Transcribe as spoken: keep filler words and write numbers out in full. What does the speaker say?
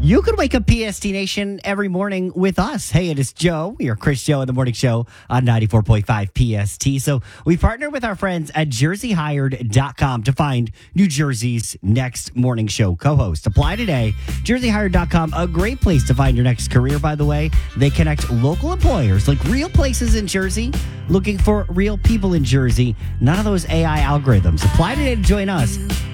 You could wake up P S T Nation every morning with us. Hey, it is Joe. We are Chris Joe in the Morning Show on ninety-four point five P S T. So we partnered with our friends at jersey hired dot com to find New Jersey's next morning show co-host. Apply today. jersey hired dot com, a great place to find your next career, by the way. They connect local employers, like real places in Jersey, looking for real people in Jersey. None of those A I algorithms. Apply today to join us.